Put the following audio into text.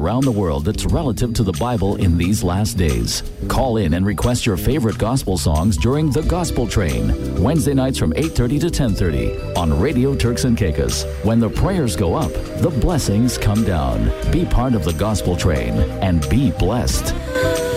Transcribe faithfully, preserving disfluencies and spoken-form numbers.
around the world that's relative to the Bible in these last days. Call in and request your favorite gospel songs during The Gospel Train, Wednesday nights from eight thirty to ten thirty on Radio Turks and Caicos. When the prayers go up, the blessings come down. Be part of The Gospel Train and be blessed.